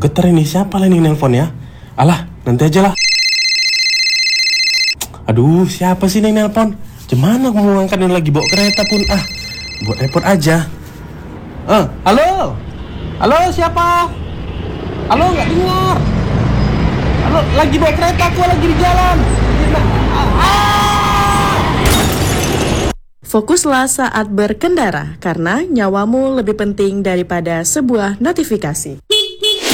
getar ini, siapa lah ini nelpon ya? Alah, nanti aja lah. Aduh, siapa sih ini nelpon? Gimana aku mau ngangkat ini lagi bawa kereta pun? Buat repot aja. Halo? Halo, siapa? Halo, nggak dengar. Halo, lagi bawa kereta, aku lagi di jalan. Fokuslah saat berkendara, karena nyawamu lebih penting daripada sebuah notifikasi.